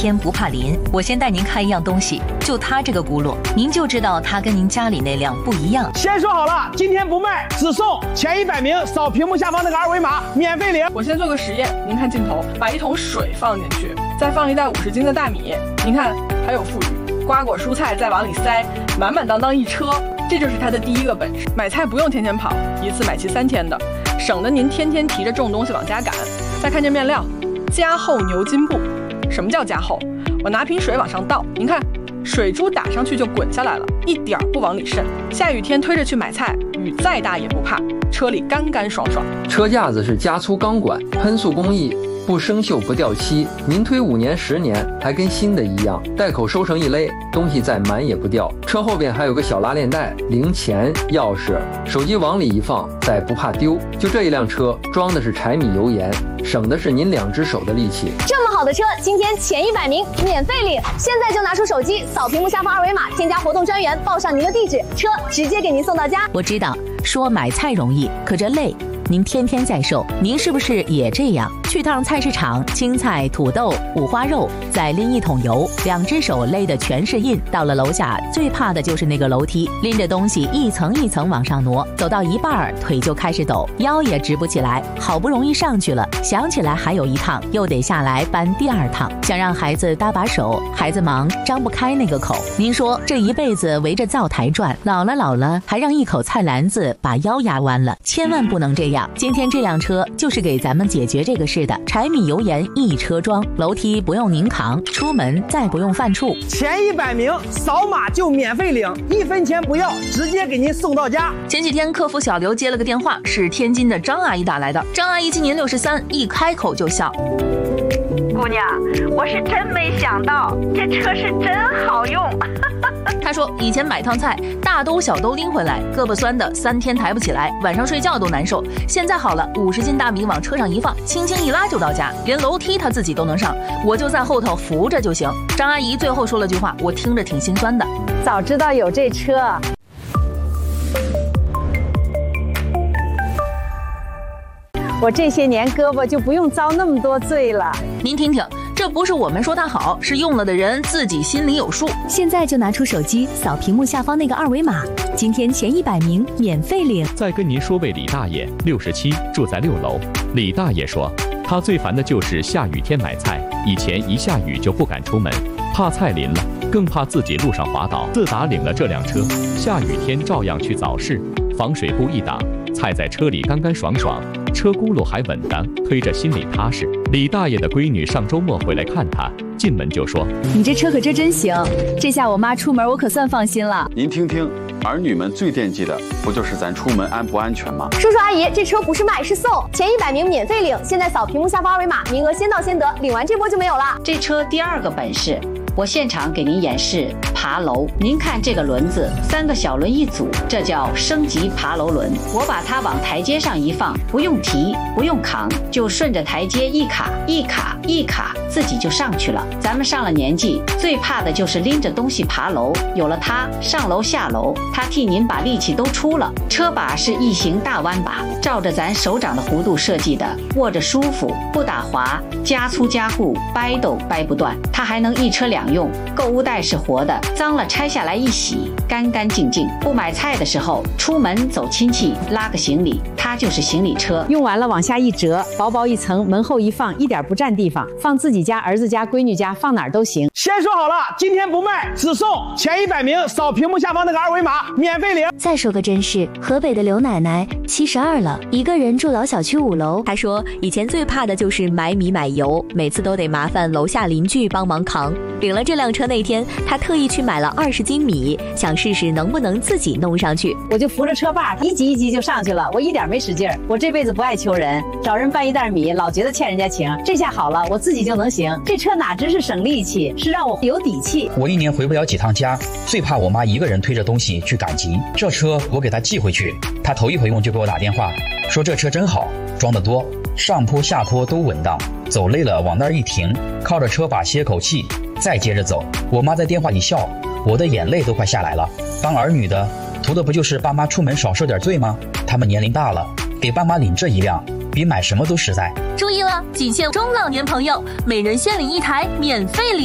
天不怕淋。我先带您看一样东西，就它这个轱辘，您就知道它跟您家里那辆不一样。 先说好了，今天不卖，只送前100名扫屏幕下方那个二维码，免费领。 我先做个实验，您看镜头，把1桶水放进去，再放1袋50斤的大米，您看还有富裕，瓜果蔬菜再往里塞，满满当当一车。这就是他的第一个本事。买菜不用天天跑，一次买齐3天的，省得您天天提着重东西往家赶。再看这面料，加厚牛筋布。什么叫加厚？我拿瓶水往上倒，您看水珠打上去就滚下来了，一点不往里渗。下雨天推着去买菜，雨再大也不怕，车里干干爽爽。 车架子是加粗钢管，喷塑工艺，不生锈不掉漆，您推5年10年还跟新的一样，带口收成一勒，东西再满也不掉。车后边还有个小拉链袋，零钱、钥匙、手机往里一放，再不怕丢。就这一辆车装的是柴米油盐，省的是您2只手的力气。 这么好的车，今天前100名免费领，现在就拿出手机扫屏幕下方二维码，添加活动专员，报上您的地址，车直接给您送到家。 我知道说买菜容易，可这累。您天天在售，您是不是也这样？去趟菜市场，青菜、土豆、五花肉，再拎1桶油，2只手勒的全是印。到了楼下，最怕的就是那个楼梯，拎着东西一层一层往上挪，走到一半腿就开始抖，腰也直不起来。好不容易上去了，想起来还有一趟，又得下来搬第2趟。想让孩子搭把手，孩子忙张不开那个口。您说这一辈子围着灶台转，老了还让一口菜篮子把腰压弯了，千万不能这样。今天这辆车就是给咱们解决这个事的，柴米油盐一车装，楼梯不用您扛，出门再不用犯怵。 前100名扫码就免费领，1分钱不要，直接给您送到家。 前几天客服小刘接了个电话，是天津的张阿姨打来的。张阿姨今年63，一开口就笑。 姑娘，我是真没想到，这车是真好用。 她说以前买趟菜，大兜小兜拎回来，胳膊酸的3天抬不起来，晚上睡觉都难受。现在好了，50斤大米往车上一放，轻轻一拉就到家，连楼梯她自己都能上，我就在后头扶着就行。张阿姨最后说了句话，我听着挺心酸的。 早知道有这车，我这些年胳膊就不用遭那么多罪了。 您听听，这不是我们说它好，是用了的人自己心里有数。 现在就拿出手机扫屏幕下方那个二维码，今天前100名免费领。 再跟您说位李大爷，67，住在6楼。李大爷说，他最烦的就是下雨天买菜，以前一下雨就不敢出门，怕菜淋了，更怕自己路上滑倒。自打领了这辆车，下雨天照样去早市，防水布一挡，菜在车里干干爽爽，车轱辘还稳当，推着心里踏实。李大爷的闺女上周末回来看他，进门就说：“ 你这车可真行，这下我妈出门我可算放心了。” 您听听，儿女们最惦记的不就是咱出门安不安全吗？ 叔叔阿姨，这车不是卖是送，前100名免费领，现在扫屏幕下方二维码，名额先到先得，领完这波就没有了。 这车第2个本事，我现场给您演示爬楼。您看这个轮子，3个小轮一组，这叫升级爬楼轮。我把它往台阶上一放，不用提，不用扛，就顺着台阶一卡一卡一卡，自己就上去了。咱们上了年纪，最怕的就是拎着东西爬楼，有了它，上楼下楼，它替您把力气都出了。车把是异形大弯把，照着咱手掌的弧度设计的，握着舒服，不打滑，加粗加固，掰都掰不断。它还能一车2用，购物袋是活的，脏了拆下来一洗，干干净净。不买菜的时候，出门走亲戚，拉个行李，它就是行李车。 用完了往下一折，薄薄一层，门后一放，一点不占地方，放自己家、儿子家、闺女家，放哪儿都行。 先说好了，今天不卖，只送前100名扫屏幕下方那个二维码，免费领。 再说个真事，河北的刘奶奶72了，一个人住老小区5楼。 她说以前最怕的就是买米买油，每次都得麻烦楼下邻居帮忙扛。领了这辆车那天，她特意去买了20斤米，想试试能不能自己弄上去。 我就扶着车把，一级一级就上去了，我一点没使劲儿。我这辈子不爱求人，找人搬1袋米，老觉得欠人家情。这下好了，我自己就能行。这车哪只是省力气，是让我有底气。 我1年回不了几趟家，最怕我妈一个人推着东西去赶集。这车我给她寄回去，她头一回用就给我打电话，说这车真好，装得多，上坡下坡都稳当，走累了往那儿一停，靠着车把歇口气，再接着走。我妈在电话里笑，我的眼泪都快下来了。当儿女的图的不就是爸妈出门少受点罪吗？他们年龄大了，给爸妈领这一辆比买什么都实在。 注意了，仅限中老年朋友，每人限领1台，免费领。